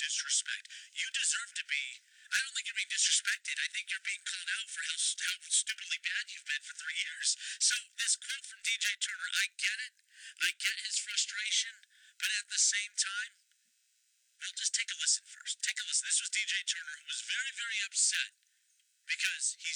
disrespect. You deserve to be. I don't think you're being disrespected. I think you're being called out for how stupidly bad you've been for 3 years. So this quote from DJ Turner, I get it. I get his frustration, but at the same time, well, just take a listen first. Take a listen. This was DJ Turner, who was very, very upset because he's